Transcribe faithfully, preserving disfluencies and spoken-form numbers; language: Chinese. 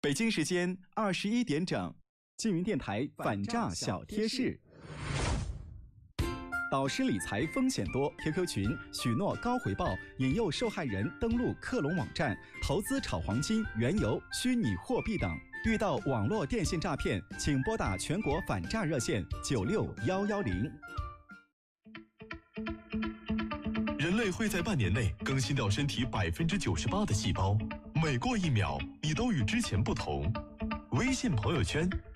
北京时间二十一点整，缙云电台反诈小贴士。导师理财风险多 ，Q Q 群许诺高回报，引诱受害人登录克隆网站投资炒黄金、原油、虚拟货币等。遇到网络电信诈骗，请拨打全国反诈热线九六幺幺零。 人类会在半年内更新掉身体百分之九十八的细胞，每过一秒，你都与之前不同。微信朋友圈